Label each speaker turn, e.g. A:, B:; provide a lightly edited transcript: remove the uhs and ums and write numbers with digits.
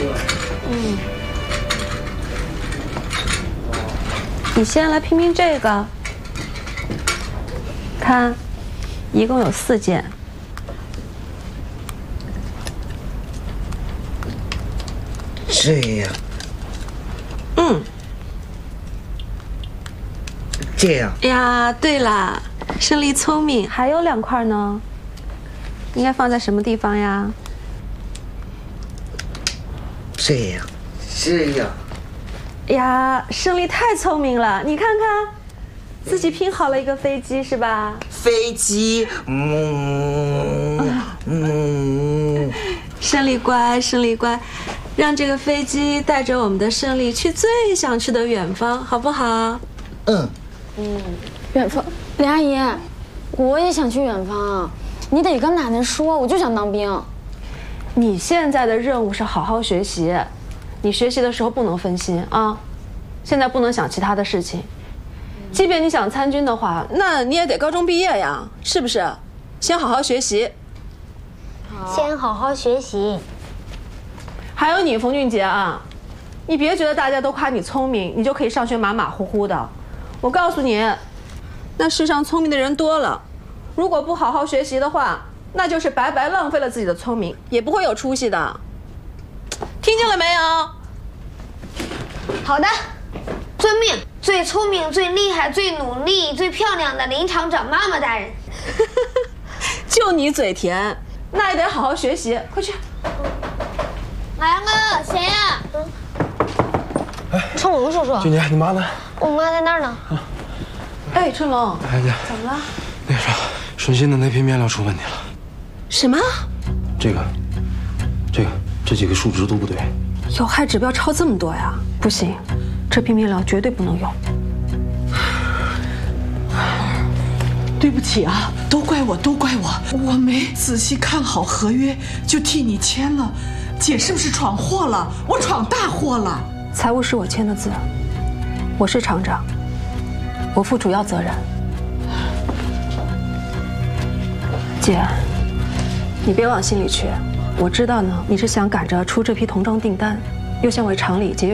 A: 你先来拼拼这个，看，一共有4件。
B: 这样。这样。
A: 哎呀，对了，胜利聪明，还有2块呢，应该放在什么地方呀？
B: 这样。这样。
A: 哎呀，胜利太聪明了，你看看，自己拼好了一个飞机是吧？
B: 飞机，
A: 胜利乖，胜利乖，让这个飞机带着我们的胜利去最想去的远方，好不好？
C: 远方，李阿姨，我也想去远方，你得跟奶奶说，我就想当兵。
A: 你现在的任务是好好学习，你学习的时候不能分心啊，现在不能想其他的事情。即便你想参军的话，那你也得高中毕业呀，是不是？先好好学习。
D: 先好好学习。
A: 还有你，冯俊杰啊，你别觉得大家都夸你聪明，你就可以上学马马虎虎的。我告诉你，那世上聪明的人多了，如果不好好学习的话，那就是白白浪费了自己的聪明，也不会有出息的。听见了没有？
D: 好的，遵命。最聪明、最厉害、最努力、最漂亮的林厂长妈妈大人。
A: 就你嘴甜，那也得好好学习，快去。
D: 来了，谁呀？春龙叔叔。
E: 俊杰，你妈呢？
D: 我妈在那儿呢。
A: 哎，春龙，
E: 哎呀，
A: 怎么了？
E: 那啥，顺心的那批面料出问题了。
A: 什么？
E: 这几个数值都不对。
A: 有害指标超这么多呀？不行，这批面料绝对不能用。
F: 对不起啊，都怪我，我没仔细看好合约就替你签了。姐是不是闯祸了？我闯大祸了。
A: 财务是我签的字，我是厂长，我负主要责任。姐，你别往心里去，我知道呢，你是想赶着出这批童装订单，又想为厂里节约